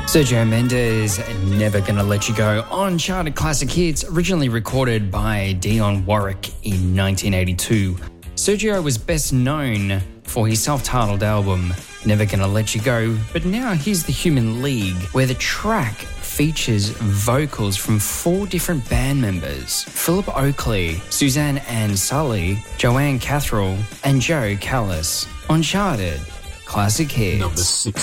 Sergio Mendes, Never Gonna Let You Go, on Charted Classic Hits, originally recorded by Dionne Warwick in 1982. Sergio was best known for his self-titled album, Never Gonna Let You Go, but now here's The Human League, where the track features vocals from 4 different band members: Philip Oakley, Suzanne Ann Sully, Joanne Catherall, and Joe Callis. On Charted Classic Hits. Number 6.